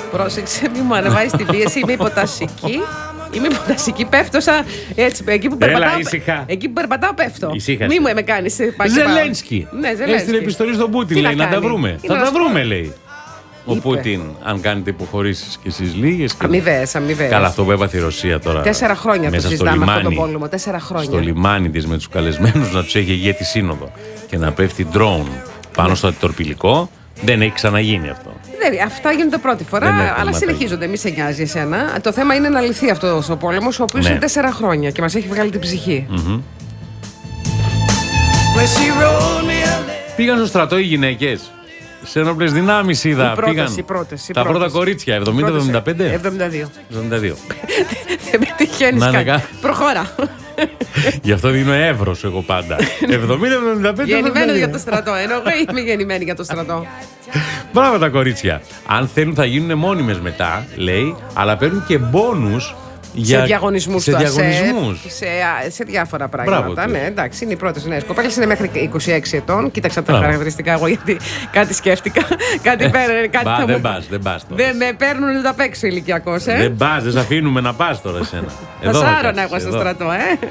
Πρόσεξε, μη μου ανεβάζει την πίεση. Είμαι υποτασική. Πέφτω έτσι. Εκεί που περπατάω, πέφτω. Ησύχασε. Μη μου με κάνει. Ζελένσκι. Ναι, Ζελένσκι. Έστειλε επιστολή στον Πούτιν, λέει, να τα βρούμε. Θα τα βρούμε, λέει. Ο Πούτιν, αν κάνετε υποχωρήσεις κι εσείς λίγες. Αμοιβαίες. Καλά, αυτό που έπαθε η Ρωσία τώρα. 4 χρόνια το συζητάμε αυτό το πόλεμο. 4 χρόνια. Στο λιμάνι της με τους καλεσμένους να τους έχει ηγέτη σύνοδο και να πέφτει ντρόουν πάνω στο αντιτορπιλικό. Δεν έχει ξαναγίνει αυτό. Αυτά γίνονται πρώτη φορά, αλλά συνεχίζονται. Μη σε νοιάζει εσένα. Το θέμα είναι να λυθεί αυτό ο πόλεμο, ο οποίος είναι 4 χρόνια και μας έχει βγάλει την ψυχή. Πήγαν στο στρατό οι γυναίκες. Σε ένοπλες δυνάμεις είδα. Οι πρώτες. Τα πρώτα κορίτσια, 70-75. 72. Δεν πετυχαίνεις κάτι. Προχώρα. Γι' αυτό δίνω εύρος εγώ πάντα. 70-75. Γεννημένο για το στρατό. Ενώ εγώ είμαι γεννημένη για το στρατό. Μπράβο τα κορίτσια. Αν θέλουν θα γίνουν μόνιμες μετά, λέει, αλλά παίρνουν και μπόνους. Σε διαγωνισμούς σε διάφορα πράγματα. Ναι, εντάξει, είναι οι πρώτες νέες κοπέλες, είναι μέχρι 26 ετών. Κοίταξα τα χαρακτηριστικά εγώ, γιατί κάτι σκέφτηκα. Δεν πας. Δεν με παίρνουν να παίξω ηλικιακός. Δεν πας, δεν σε αφήνουμε να πας τώρα εσένα. Θα σάρωνα εγώ στο στρατό,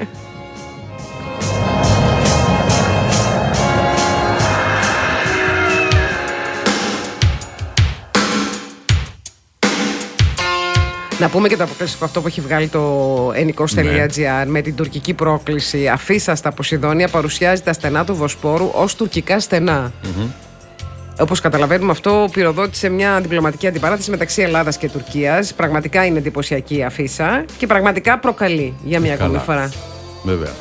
Να πούμε και το αποκλειστικό αυτό που έχει βγάλει το Enikos.gr με την τουρκική πρόκληση. Αφίσα στα Ποσειδόνια παρουσιάζει τα στενά του Βοσπόρου ως τουρκικά στενά. Όπως καταλαβαίνουμε, αυτό πυροδότησε μια διπλωματική αντιπαράθεση μεταξύ Ελλάδας και Τουρκίας. Πραγματικά είναι εντυπωσιακή η αφίσα και πραγματικά προκαλεί για μια ακόμη φορά. Βέβαια.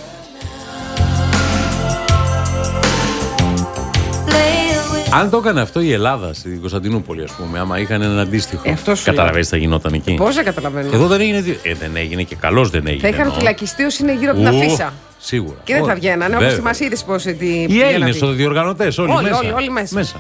Αν το έκανε αυτό η Ελλάδα στην Κωνσταντινούπολη, ας πούμε, άμα είχαν έναν αντίστοιχο. Καταλαβαίνεις τι θα γινόταν εκεί. Πώς δεν καταλαβαίνω. Εδώ δεν έγινε. Δεν έγινε και καλώς δεν έγινε. Θα είχαν φυλακιστεί όσοι είναι γύρω από την αφίσα. Σίγουρα. Και δεν θα βγαίνανε, όπως τη μας είδες πώς. Οι Έλληνες, οι διοργανωτές, όλοι μέσα.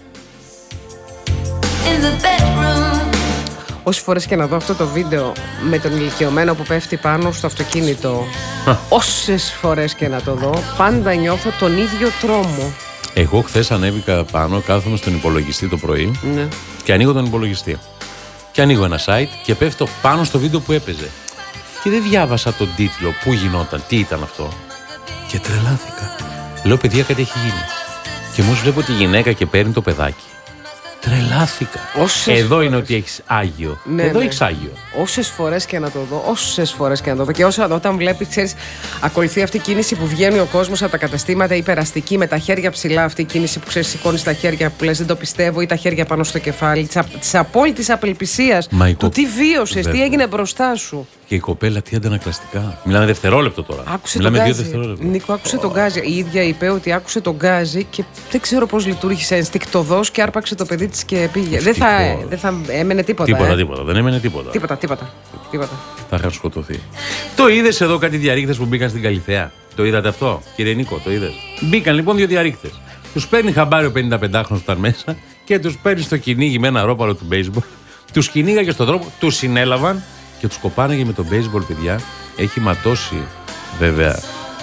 Όσες φορές και να δω αυτό το βίντεο με τον ηλικιωμένο που πέφτει πάνω στο αυτοκίνητο, όσες φορές και να το δω, πάντα νιώθω τον ίδιο τρόμο. Εγώ χθες ανέβηκα πάνω, κάθομαι στον υπολογιστή το πρωί και ανοίγω τον υπολογιστή. Και ανοίγω ένα site και πέφτω πάνω στο βίντεο που έπαιζε. Και δεν διάβασα τον τίτλο, πού γινόταν, τι ήταν αυτό. Και τρελάθηκα. Λέω, παιδιά, κάτι έχει γίνει. Και μόλις βλέπω τη γυναίκα και παίρνει το παιδάκι. Τρελάθηκα. Εδώ είναι ότι έχεις Άγιο. Εδώ έχεις Άγιο. Όσες φορές και να το δω, Και όταν βλέπεις, ξέρεις, ακολουθεί αυτή η κίνηση που βγαίνει ο κόσμος από τα καταστήματα υπεραστική με τα χέρια ψηλά. Αυτή η κίνηση που ξέρεις, σηκώνεις τα χέρια που λες δεν το πιστεύω ή τα χέρια πάνω στο κεφάλι. Της απόλυτης απελπισίας. Του τι βίωσες, τι έγινε μπροστά σου. Και η κοπέλα τι αντανακλαστικά. Μιλάμε δευτερόλεπτο τώρα. Μιλάμε 2 δευτερόλεπτα. Νίκο, άκουσε τον γκάζι. Η ίδια είπε ότι άκουσε τον γκάζι και δεν ξέρω πώς λειτουργήσε ενστικτωδώς και άρπαξε το παιδί της και πήγε. Δεν θα έμενε τίποτα. Τίποτα. Δεν έμενε τίποτα. Τίποτα. Θα είχαν σκοτωθεί. Το είδες εδώ κάτι διαρρήκτες που μπήκαν στην Καλιθέα. Το είδατε αυτό, κύριε Νίκο, το είδες. Μπήκαν λοιπόν 2 διαρρήκτες. Τους παίρνει χαμπάρι ο 55χρονος που ήταν μέσα και τους παίρνει στο κυνήγι με ένα ρόπαλο του baseball. Τους κυνήγαγε στον τρόπο, τους συνέλαβαν και τους κοπάναγε με το baseball, παιδιά. Έχει ματώσει βέβαια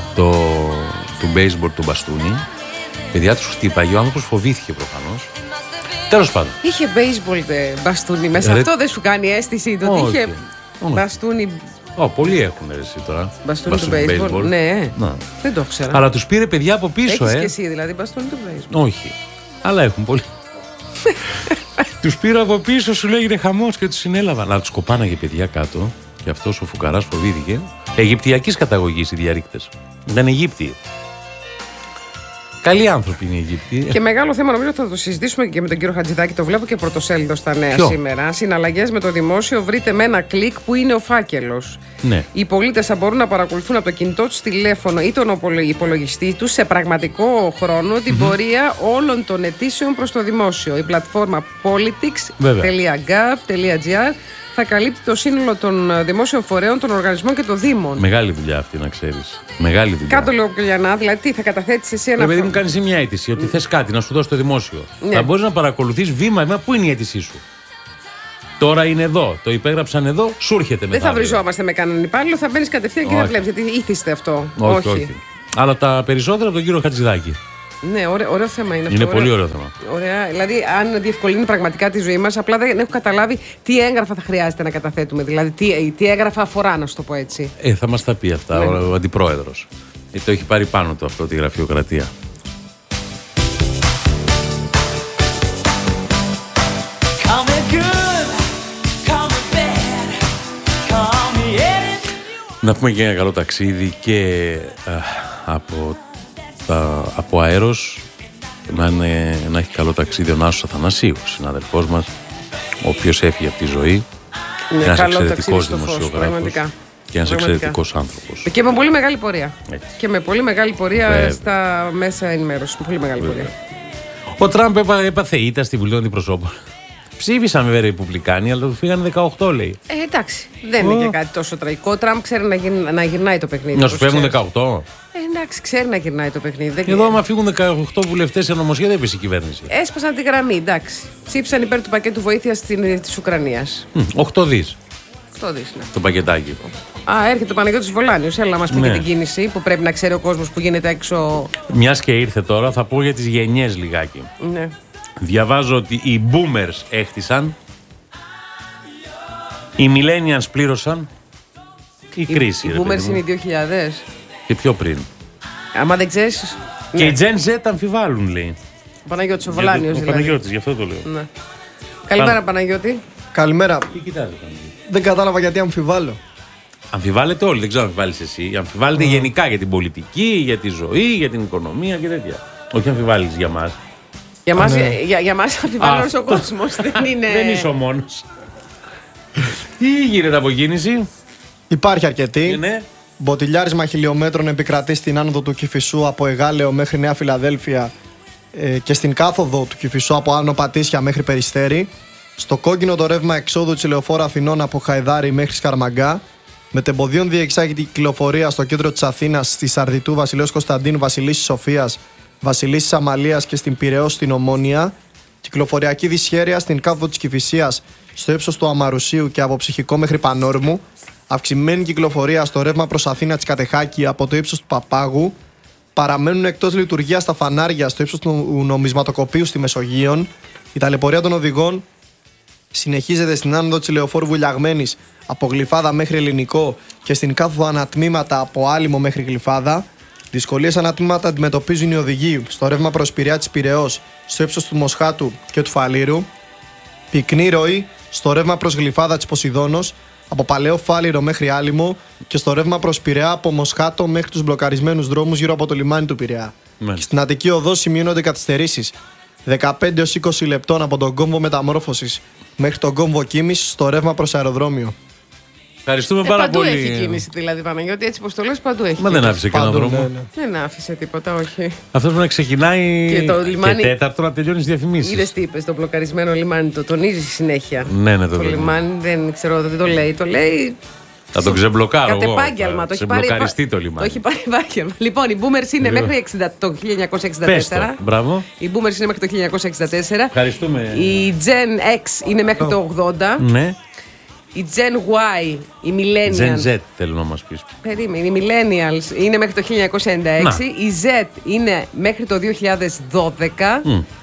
του baseball του μπαστούνι. Παιδιά, τους χτύπαγε, ο άνθρωπος φοβήθηκε προφανώς. Τέλος πάντων. Είχε baseball μπαστούνι μέσα. Αυτό δεν σου κάνει αίσθηση το ότι είχε μπαστούνι. Πολλοί έχουν εσύ τώρα. Μπαστούνι του baseball. Ναι, δεν το ξέρω. Αλλά τους πήρε παιδιά από πίσω, Έχεις και εσύ δηλαδή μπαστούνι του baseball. Όχι. Αλλά έχουν πολλοί. Τους πήρε από πίσω, σου λέγει χαμός και τους συνέλαβαν. Αλλά τους κοπάναγε παιδιά κάτω και αυτός ο φουκαράς φοβήθηκε. Αιγυπτιακής καταγωγής οι διαρρήκτες. Ήταν Αιγύπτιοι. Καλοί άνθρωποι είναι οι Αιγύπτιοι. Και μεγάλο θέμα, νομίζω θα το συζητήσουμε και με τον κύριο Χατζηδάκη. Το βλέπω και πρωτοσέλιδο στα νέα σήμερα. Συναλλαγές με το δημόσιο, βρείτε με ένα κλικ που είναι ο φάκελος. Ναι. Οι πολίτες θα μπορούν να παρακολουθούν από το κινητό τους τηλέφωνο ή τον υπολογιστή τους σε πραγματικό χρόνο την πορεία όλων των αιτήσεων προς το δημόσιο. Η πλατφόρμα politics.gov.gr θα καλύπτει το σύνολο των δημόσιων φορέων, των οργανισμών και των δήμων. Μεγάλη δουλειά αυτή, να ξέρεις. Μεγάλη δουλειά. Κάτω λίγο Κουλιανά, δηλαδή τι θα καταθέτεις εσύ ένα. Παιδί μου, κάνεις μια αίτηση ότι θες κάτι να σου δώσει το δημόσιο. Ναι. Θα μπορείς να παρακολουθείς βήμα-βήμα πού είναι η αίτησή σου. Τώρα είναι εδώ, το υπέγραψαν εδώ, σου έρχεται μετά. Δεν θα βριζόμαστε με κανέναν υπάλληλο, θα μπαίνεις κατευθείαν και θα βλέπεις. Γιατί ήθιστε αυτό. Όχι. Αλλά τα περισσότερα από τον κύριο Χατζηδάκη. Ναι, ωραίο θέμα είναι αυτό. Είναι πολύ ωραίο θέμα. Ωραία. Δηλαδή, αν διευκολύνει πραγματικά τη ζωή μας, απλά δεν έχω καταλάβει τι έγγραφα θα χρειάζεται να καταθέτουμε. Δηλαδή, τι έγγραφα αφορά, να σου το πω έτσι. Θα μας τα πει αυτά ο αντιπρόεδρος. Το έχει πάρει πάνω του αυτό τη γραφειοκρατία. Να πούμε και ένα καλό ταξίδι και από αέρος να έχει καλό ταξίδι ο Νάσος Αθανασίου, συναδελφός μας, ο οποίος έφυγε από τη ζωή. Ναι, ένας καλό εξαιρετικός ταξίδι στο φως, δημοσιογράφος και ένας εξαιρετικός άνθρωπος. Και με πολύ μεγάλη πορεία. Έτσι. Και με πολύ μεγάλη πορεία στα μέσα ενημέρωση. Πολύ μεγάλη πορεία. Ο Τραμπ έπαθε ήττα στη Βουλή των Αντιπροσώπων. Ψήφισαν βέβαια οι Ρεπουμπλικάνοι, αλλά του φύγανε 18, λέει. Εντάξει, δεν είναι και κάτι τόσο τραγικό. Ο Τραμπ ξέρει να γυρνάει το παιχνίδι. Να σου φεύγουν 18. Εντάξει, ξέρει να γυρνάει το παιχνίδι. Εδώ, άμα φύγουν 18 βουλευτές σε νομοσχέδιο, έπεσε η κυβέρνηση. Έσπασαν τη γραμμή, εντάξει. Ψήφισαν υπέρ του πακέτου βοήθειας της Ουκρανίας. 8 δις. 8 δις, ναι. Το πακετάκι. Έρχεται ο Παναγιώτης Βολάνιος. Έλα να μας πει και την κίνηση που πρέπει να ξέρει ο κόσμος που γίνεται έξω. Μιας και ήρθε τώρα, θα πω για τις γενιές λιγάκι. Ναι. Διαβάζω ότι οι boomers έχτισαν, οι millennials πλήρωσαν, η κρίση. Οι boomers είναι οι 2000. Και πιο πριν. Άμα δεν ξέρεις. Και οι Gen Z αμφιβάλλουν, λέει. Ο Παναγιώτης ο Βολάνιος. Ο δηλαδή. Παναγιώτης, γι' αυτό το λέω. Ναι. Καλημέρα, Παναγιώτη. Καλημέρα. Τι κοιτάζεις, Δεν κατάλαβα γιατί αμφιβάλλω. αμφιβάλλετε όλοι, δεν ξέρω αν αμφιβάλλεις εσύ. Αμφιβάλλετε γενικά για την πολιτική, για τη ζωή, για την οικονομία και τέτοια. Όχι αμφιβάλλεις για μας. Για μας αμφιβάλλει όλος ο κόσμος. Δεν είσαι ο μόνος. Τι γίνεται από κίνηση? Υπάρχει αρκετή. Ναι. Μποτιλιάρισμα χιλιόμετρων επικρατεί στην άνοδο του Κηφισού από Εγάλεο μέχρι Νέα Φιλαδέλφια και στην κάθοδο του Κηφισού από Άνω Πατήσια μέχρι Περιστέρι. Στο κόκκινο το ρεύμα εξόδου της Λεωφόρου Αθηνών από Χαϊδάρι μέχρι Σκαρμαγκά. Μετεμποδίων διεξάγεται η κυκλοφορία στο κέντρο της Αθήνας, στη Σαρδιτού, Βασιλέως Κωνσταντίνου, Βασιλίσσης Σοφίας, Βασιλίσσης Αμαλίας και στην Πειραιώ στην Ομόνια. Κυκλοφοριακή δυσχέρεια στην κάθοδο της Κηφισίας στο ύψος του Αμαρουσίου και από Ψυχικό μέχρι Πανόρμου. Αυξημένη κυκλοφορία στο ρεύμα προς Αθήνα της Κατεχάκη από το ύψος του Παπάγου. Παραμένουν εκτός λειτουργίας τα φανάρια στο ύψος του Νομισματοκοπείου στη Μεσογείον. Η ταλαιπωρία των οδηγών συνεχίζεται στην άνοδο της Λεωφόρου Βουλιαγμένης από Γλυφάδα μέχρι Ελληνικό και στην κάθοδο ανατμήματα από Άλυμο μέχρι Γλυφάδα. Δυσκολίες ανατμήματα αντιμετωπίζουν οι οδηγοί στο ρεύμα προς Πειραιά της Πειραιώς στο ύψος του Μοσχάτου και του Φαλήρου. Πυκνή ροή στο ρεύμα προς Γλυφάδα της Ποσειδώνος από Παλαιό Φάληρο μέχρι Άλυμο και στο ρεύμα προς Πειραιά από Μοσχάτο μέχρι τους μπλοκαρισμένους δρόμους γύρω από το λιμάνι του Πειραιά. Στην Αττική Οδό σημειώνονται καθυστερήσεις 15 έως 20 λεπτών από τον κόμβο Μεταμόρφωσης μέχρι τον κόμβο Κίμης στο ρεύμα προς αεροδρόμιο. Ευχαριστούμε πάρα παντού πολύ. Παντού έχει κίνηση δηλαδή, Παναγιώτη, έτσι πως το λες, παντού έχει. Μα δεν άφησε κανένα δρόμο. Ναι. Δεν άφησε τίποτα, όχι. Αυτός να ξεκινάει Και το λιμάνι- και τέταρτο να τελειώνει τις διαφημίσεις. Είδες τι είπες, το μπλοκαρισμένο λιμάνι το τονίζει συνέχεια. Ναι, το Το λέω. λιμάνι δεν ξέρω, δεν το λέει. Το λέει. Θα τον ξεμπλοκάρω Κατ' εγώ. επάγγελμα. Το Σε έχει πάρει. μπλοκαριστεί το Το λιμάνι. έχει πάρει επάγγελμα. Λοιπόν, οι boomers είναι Λοιπόν. μέχρι το 1964. Πες το. Μπράβο. Οι boomers είναι μέχρι το 1964. Ευχαριστούμε. Η Gen X είναι μέχρι το 80. Ναι. Η Gen Y, οι Gen Millennials. Z θέλω να μας πεις. Περίμενε, οι Millennials είναι μέχρι το 1996. Η Z είναι μέχρι το 2012.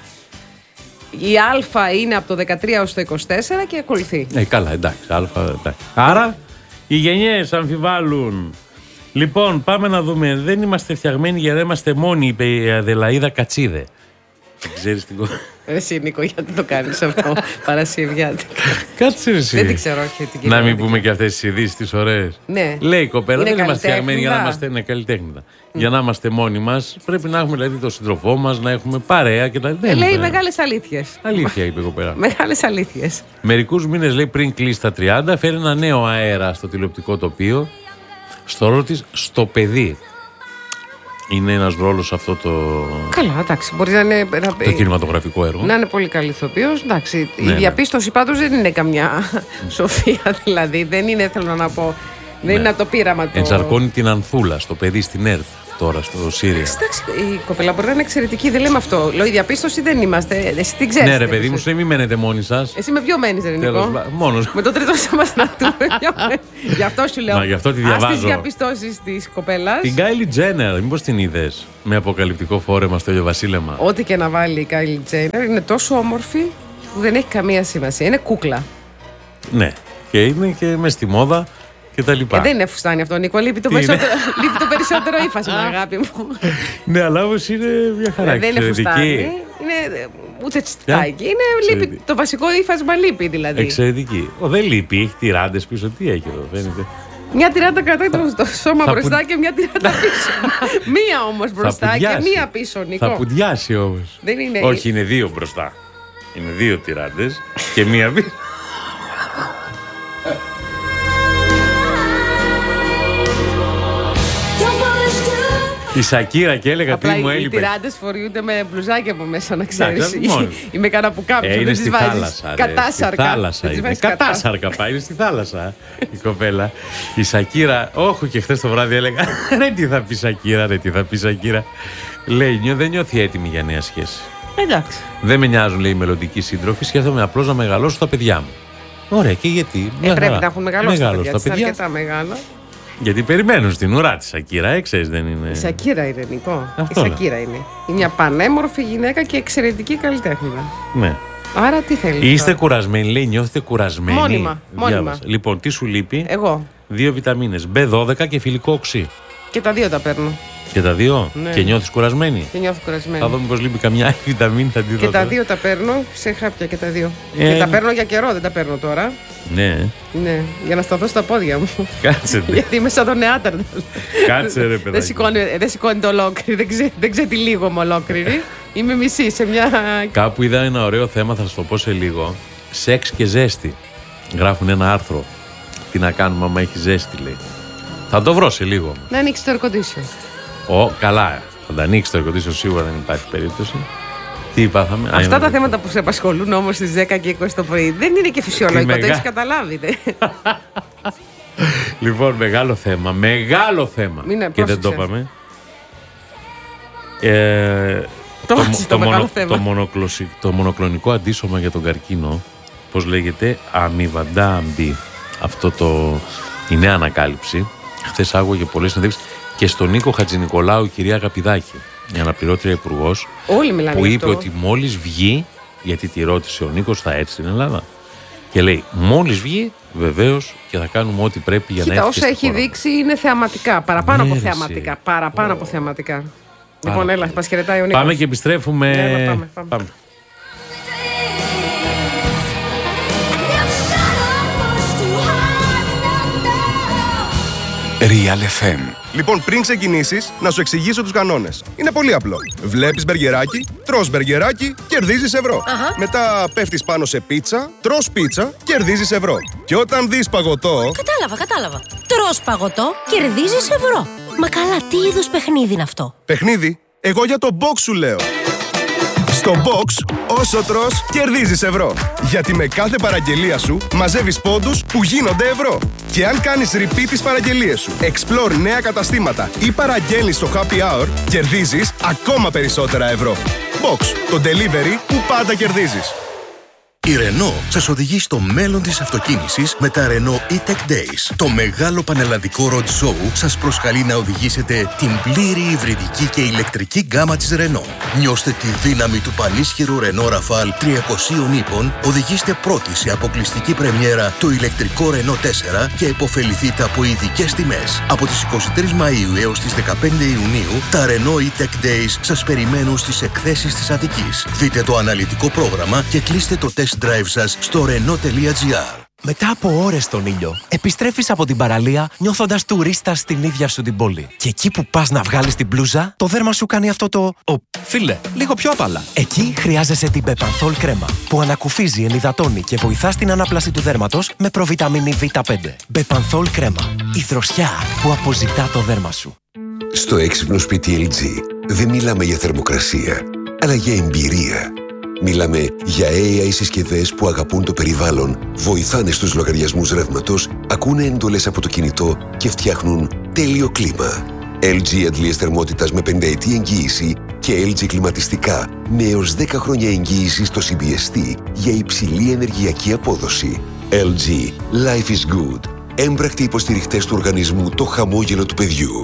Η Α είναι από το 13 έως το 24 και ακολουθεί. Καλά, εντάξει. Εντάξει. Άρα, οι γενιές αμφιβάλλουν. Λοιπόν, πάμε να δούμε. Δεν είμαστε φτιαγμένοι για να είμαστε μόνοι, είπε η Αδελαΐδα Κατσίδε. Ξέρεις την Εσύ Νίκο, γιατί το κάνεις αυτό Παρασκευιάτικα. Κάτσε εσύ. Δεν την ξέρω, όχι την Να μην πούμε και αυτές τις ειδήσεις τις ωραίες. Ναι. Λέει η κοπέλα, Είναι δεν είμαστε φτιαγμένοι για να καλλιτέχνητα. είμαστε καλλιτέχνητα. Για να είμαστε μόνοι μας, πρέπει να έχουμε δηλαδή τον σύντροφό μας, να έχουμε παρέα και τα Λέει λοιπά. μεγάλες αλήθειες. Αλήθεια, είπε η κοπέλα. Μεγάλες αλήθειες. Μερικούς μήνες, λέει, πριν κλείσει τα 30, φέρει ένα νέο αέρα στο τηλεοπτικό τοπίο. Στο ρόλο της στο παιδί. Είναι ένας ρόλος αυτό το Καλά, εντάξει, μπορεί να είναι. το κινηματογραφικό έργο. Να είναι πολύ καλή ηθοποιός. Εντάξει, Ναι. η διαπίστωση πάντως δεν είναι καμιά σοφία, δηλαδή. Δεν είναι, θέλω να πω. Δεν είναι από το πείραμα του. Ενσαρκώνει την Ανθούλα στο παιδί στην ΕΡΤ. τώρα στο Σύρια. Εντάξει, η κοπέλα μπορεί να είναι εξαιρετική, δεν λέμε αυτό. Λέω, η διαπίστωση δεν είμαστε. Εσύ τι ξέρεις. Ναι, ρε παιδί μου, σου μην μένετε μόνοι σας. Εσύ με ποιο μένεις, ρε Νικό? Μόνος. Με το τρίτο σώμα να του. Γι' αυτό σου λέω. Μα γι' αυτό τη διαβάζω. Ας τις διαπιστώσεις της κοπέλας. Την Kylie Jenner, μήπως την είδες με αποκαλυπτικό φόρεμα στο ηλιοβασίλεμα? Ό,τι και να βάλει η Kylie Jenner είναι τόσο όμορφη που δεν έχει καμία σημασία. Είναι κούκλα. Ναι, και είναι και μες στη μόδα και τα λοιπά. Δεν είναι φουστάνι αυτό, Νίκο. Λείπει το περισσότερο ύφασμα, αγάπη μου. Ναι, αλλά όμως είναι μια χαρά. Δεν είναι φουστάνι. Είναι ούτε τσιτάκι. Λείπει, το βασικό ύφασμα λείπει δηλαδή. Εξαιρετική. Δεν λείπει, έχει τυράντες πίσω. Τι έχει εδώ, φαίνεται. Μια τυράντα κρατάει το σώμα μπροστά και μια τυράντα πίσω. Μία όμως μπροστά και μία πίσω, Νικό. Θα πουδιάσει όμως. Δεν είναι. Όχι, είναι δύο μπροστά. Είναι δύο τυράντες και μία πίσω. Η Σακύρα και έλεγα απλά τι μου έλειπε. Οι τυράντες φοριούνται με μπλουζάκια από μέσα, να ξέρεις. Ή με κανένα που κάποιο. Είναι στη θάλασσα. Κατάσαρκα. Θάλασσα είναι. Κατάσαρκα πάει, είναι στη θάλασσα η κοπέλα. Η Σακύρα, όχι και χθες το βράδυ έλεγα ρε τι θα πει Σακύρα, ρε τι θα πει Σακύρα. Λέει, δεν νιώθει έτοιμη για νέα σχέση. Εντάξει. Δεν με νοιάζουν, λέει, οι μελλοντικοί σύντροφοι. Σκέφτομαι απλώς να μεγαλώσω τα παιδιά μου. Ωραία, και γιατί? Πρέπει να έχουν μεγαλώσει τα παιδιά. Αρκετά μεγάλα. Γιατί περιμένουν στην ουρά τη Σακύρα, ξέρεις, δεν είναι. Η Σακύρα είναι, Νικό. Η Σακύρα είναι. Είναι μια πανέμορφη γυναίκα και εξαιρετική καλλιτέχνηδα. Ναι. Άρα τι θέλει? Είστε κουρασμένοι, λέει, νιώθετε κουρασμένοι? Μόνιμα. Λοιπόν, τι σου λείπει? Εγώ. 2 βιταμίνες, B12 και φιλικό οξύ. Και τα δύο τα παίρνω. Και τα δύο? Ναι. Και νιώθεις κουρασμένη? Και νιώθω κουρασμένη. Θα δω μήπως λείπει καμιά άλλη βιταμίνη, θα τη δω. Και τα δύο τα παίρνω σε χάπια και τα δύο. Και τα παίρνω για καιρό, δεν τα παίρνω τώρα. Ναι. Ναι, για να σταθώ στα πόδια μου. Κάτσε. Γιατί είμαι σαν τον Νεάτερ. Κάτσε ρε παιδάκι. Δεν σηκώνει το ολόκληρη, δεν ξετυλίγομαι ολόκληρη. Είμαι μισή σε μια. Κάπου είδα ένα ωραίο θέμα, θα σας το πω σε λίγο. Σεξ και ζέστη. Γράφουν ένα άρθρο. Τι να κάνουμε άμα έχει ζέστη, λέει. Θα το βρω σε λίγο. Να ανοίξει το air condition. Καλά. Θα τα ανοίξει το air condition, σίγουρα δεν υπάρχει περίπτωση. Τι πάθαμε? Αυτά τα θέματα που σε απασχολούν όμως στις 10 και 20 το πρωί δεν είναι και φυσιολογικό, το έχεις καταλάβει. Λοιπόν, μεγάλο θέμα. Μεγάλο θέμα. Και δεν το είπαμε. Το μονοκλονικό αντίσωμα για τον καρκίνο, πώς λέγεται, αμιβαντάμπι. Αυτό η νέα ανακάλυψη. Χθες άκουγε πολλές συνεντεύξεις και στον Νίκο Χατζηνικολάου, κυρία Αγαπηδάκη, η αναπληρώτρια υπουργός, που είπε ότι μόλις βγει, γιατί τη ρώτησε ο Νίκος, θα έρθει στην Ελλάδα. Και λέει, μόλις βγει, βεβαίως, και θα κάνουμε ό,τι πρέπει για να έρθει. Όσα έχει δείξει είναι θεαματικά. Παραπάνω από θεαματικά. Παραπάνω από θεαματικά. Λοιπόν, έλα, μας χαιρετάει ο Νίκος. Πάμε και επιστρέφουμε. Πάμε. Real FM. Λοιπόν, πριν ξεκινήσεις, να σου εξηγήσω τους κανόνες. Είναι πολύ απλό. Βλέπεις μπεργκεράκι, τρως μπεργκεράκι, κερδίζεις ευρώ. Μετά πέφτεις πάνω σε πίτσα, τρως πίτσα, κερδίζεις ευρώ. Και όταν δεις παγωτό... Κατάλαβα. Τρως παγωτό, κερδίζεις ευρώ. Μα καλά, τι είδους παιχνίδι είναι αυτό? Παιχνίδι? Εγώ για το box σου λέω. Στο box, όσο τρως, κερδίζεις ευρώ. Γιατί με κάθε παραγγελία σου μαζεύεις πόντους που γίνονται ευρώ. Και αν κάνεις repeat τις παραγγελίες σου, explore νέα καταστήματα ή παραγγέλνεις στο happy hour, κερδίζεις ακόμα περισσότερα ευρώ. Box, το delivery που πάντα κερδίζεις. Η Renault σας οδηγεί στο μέλλον της αυτοκίνησης με τα Renault E-Tech Days. Το μεγάλο πανελλαδικό road show σας προσκαλεί να οδηγήσετε την πλήρη υβριδική και ηλεκτρική γκάμα της Renault. Νιώστε τη δύναμη του πανίσχυρου Renault Rafale 300 ύπων, οδηγήστε πρώτοι σε αποκλειστική πρεμιέρα το ηλεκτρικό Renault 4 και υποφεληθείτε από ειδικές τιμές. Από τις 23 Μαΐου έως τις 15 Ιουνίου, τα Renault E-Tech Days σας περιμένουν στις εκθέσεις της Αττικής. Δείτε το αναλυτικό πρόγραμμα και κλείστε το test drive σας στο Renault.gr. Μετά από ώρες στον ήλιο, επιστρέφεις από την παραλία νιώθοντας τουρίστας στην ίδια σου την πόλη. Και εκεί που πας να βγάλεις την μπλούζα, το δέρμα σου κάνει αυτό το φίλε, λίγο πιο απαλά. Εκεί χρειάζεσαι την Bepanthol κρέμα, που ανακουφίζει, ενυδατώνει και βοηθά στην ανάπλαση του δέρματος με προβιταμίνη Β5. Bepanthol κρέμα, η δροσιά που αποζητά το δέρμα σου. Στο έξυπνο σπίτι LG δεν μιλάμε για θερμοκρασία, αλλά για εμπειρία. Μιλάμε για AI συσκευές που αγαπούν το περιβάλλον, βοηθάνε στους λογαριασμούς ρεύματος, ακούνε εντολές από το κινητό και φτιάχνουν τέλειο κλίμα. LG αντλίες θερμότητας με 5 ετή εγγύηση και LG κλιματιστικά με έως 10 χρόνια εγγύηση στο CBST για υψηλή ενεργειακή απόδοση. LG. Life is good. Έμπρακτοι υποστηριχτές του οργανισμού Το Χαμόγελο του Παιδιού.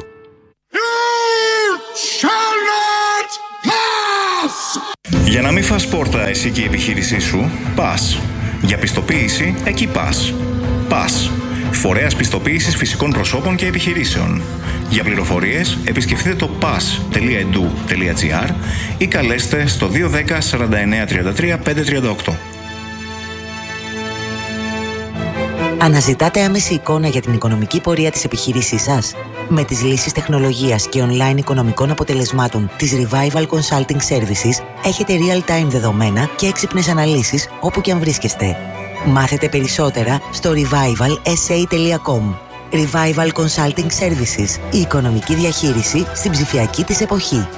Για να μην φας πόρτα εσύ και η επιχείρησή σου, πας. Για πιστοποίηση, εκεί πας. Πας. Φορέας πιστοποίησης φυσικών προσώπων και επιχειρήσεων. Για πληροφορίες, επισκεφτείτε το pas.edu.gr ή καλέστε στο 210 49 33 538. Αναζητάτε άμεση εικόνα για την οικονομική πορεία της επιχείρησής σας? Με τις λύσεις τεχνολογίας και online οικονομικών αποτελεσμάτων της Revival Consulting Services έχετε real-time δεδομένα και έξυπνες αναλύσεις όπου και αν βρίσκεστε. Μάθετε περισσότερα στο revivalsa.com. Revival Consulting Services. Η οικονομική διαχείριση στην ψηφιακή της εποχή.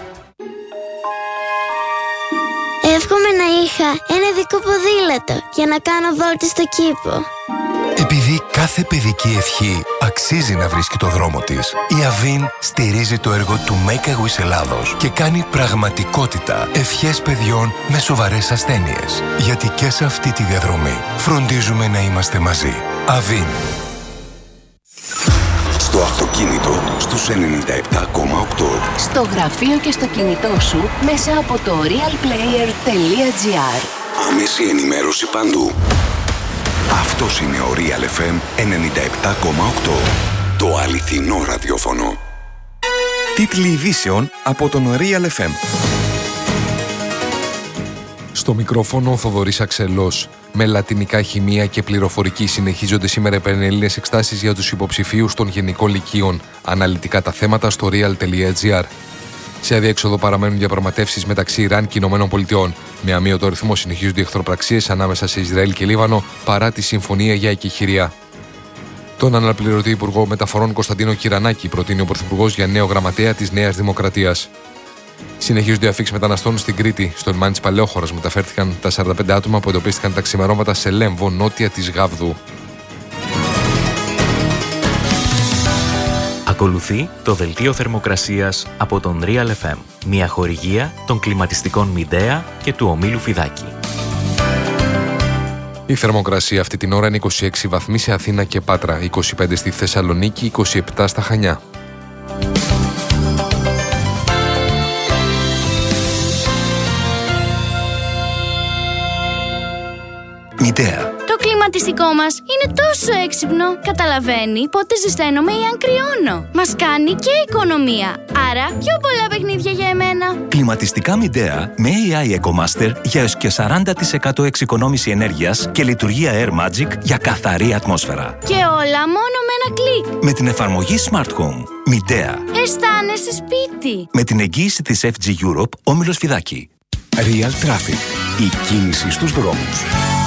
Εύχομαι να είχα ένα ειδικό ποδήλατο για να κάνω βόλτες στο κήπο. Επειδή κάθε παιδική ευχή αξίζει να βρίσκει το δρόμο της, η Avin στηρίζει το έργο του Make a Wish Ελλάδος και κάνει πραγματικότητα ευχές παιδιών με σοβαρές ασθένειες. Γιατί και σε αυτή τη διαδρομή φροντίζουμε να είμαστε μαζί. Avin. Στο αυτοκίνητο στους 97,8. Στο γραφείο και στο κινητό σου μέσα από το realplayer.gr. Άμεση ενημέρωση παντού. Αυτός είναι ο Real FM 97,8. Το αληθινό ραδιόφωνο. Τίτλοι ειδήσεων από τον Real FM. Στο μικρόφωνο ο Θοδωρής Αξελός. Με λατινικά, χημεία και πληροφορική συνεχίζονται σήμερα οι πανελλήνιες εξετάσεις για τους υποψηφίους των γενικών λυκείων. Αναλυτικά τα θέματα στο real.gr. Σε αδιέξοδο παραμένουν διαπραγματεύσεις μεταξύ Ιράν και Ηνωμένων Πολιτειών. Με αμύωτο ρυθμό συνεχίζονται οι εχθροπραξίες ανάμεσα σε Ισραήλ και Λίβανο παρά τη συμφωνία για εκεχηρία. Τον αναπληρωτή Υπουργό Μεταφορών Κωνσταντίνο Κυρανάκη προτείνει ο Πρωθυπουργός για νέο γραμματέα της Νέας Δημοκρατίας. Συνεχίζονται οι αφίξεις μεταναστών στην Κρήτη. Στο λιμάνι της Παλαιόχωρας μεταφέρθηκαν τα 45 άτομα που εντοπίστηκαν τα ξημερώματα σε Λέμβο, νότια της Γάβδου. Ακολουθεί το δελτίο θερμοκρασίας από τον Real FM. Μια χορηγία των κλιματιστικών Midea και του ομίλου Φιδάκη. Η θερμοκρασία αυτή την ώρα είναι 26 βαθμοί σε Αθήνα και Πάτρα, 25 στη Θεσσαλονίκη, 27 στα Χανιά. Midea. Το κλιματιστικό μας είναι τόσο έξυπνο. Καταλαβαίνει πότε ζεσταίνομαι ή αν κρυώνω. Μας κάνει και οικονομία. Άρα πιο πολλά παιχνίδια για εμένα. Κλιματιστικά Midea με AI EcoMaster για έως και 40% εξοικονόμηση ενέργειας και λειτουργία Air Magic για καθαρή ατμόσφαιρα. Και όλα μόνο με ένα κλικ. Με την εφαρμογή Smart Home. Midea. Αισθάνεσαι σπίτι. Με την εγγύηση της FG Europe, όμιλος Φιδάκη. Real Traffic. Η κίνηση στους δρόμους.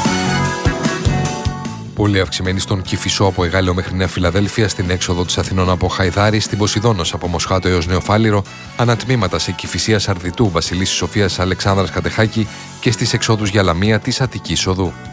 Πολύ αυξημένη στον Κηφισό από Εγάλεο μέχρι Νέα Φιλαδέλφια, στην έξοδο της Αθηνών από Χαϊδάρη, στην Ποσειδώνος από Μοσχάτο έως Νεοφάλιρο, ανατμήματα σε Κηφισίας Αρδιτού, Βασιλίσσης Σοφίας Αλεξάνδρας Κατεχάκη και στις εξόδους για Λαμία της Αττικής Οδού.